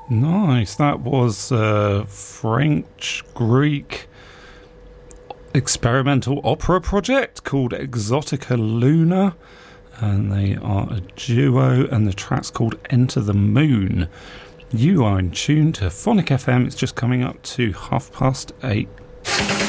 Nice. That was a French-Greek experimental opera project called Exotica Luna, and they are a duo, and the track's called Enter the Moon. You are in tune to Phonic FM. It's just coming up to 8:30.